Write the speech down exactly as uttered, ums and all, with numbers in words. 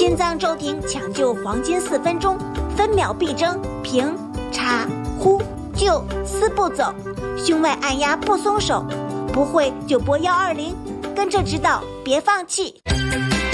心脏骤停抢救黄金四分钟，分秒必争，平、插、呼、救四步走，胸外按压不松手，不会就拨幺二零，跟着指导别放弃。